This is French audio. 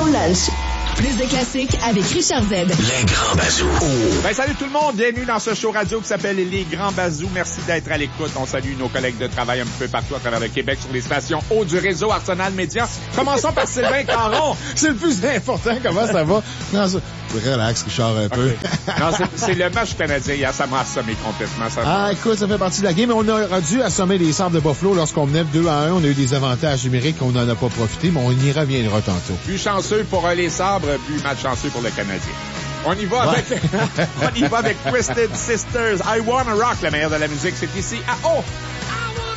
lunch. Plus de classiques avec Richard Z. Les Grands Bazous. Ben, salut tout le monde. Bienvenue dans ce show radio qui s'appelle Les Grands Bazous. Merci d'être à l'écoute. On salue nos collègues de travail un peu partout à travers le Québec sur les stations haut du réseau Arsenal Média. Commençons par Sylvain Caron. C'est le plus important. Comment ça va? Non, relax, Richard, un peu. Non, c'est le match canadien. Hier, ça m'a assommé complètement. Écoute, ça fait partie de la game. Mais on a dû assommer les Sabres de Buffalo lorsqu'on menait 2-1. On a eu des avantages numériques qu'on n'en a pas profité, mais on y reviendra tantôt. Plus chanceux pour les Sabres, plus malchanceux pour le Canadien. On y va avec Twisted Sisters. I Wanna Rock, le meilleur de la musique. C'est ici à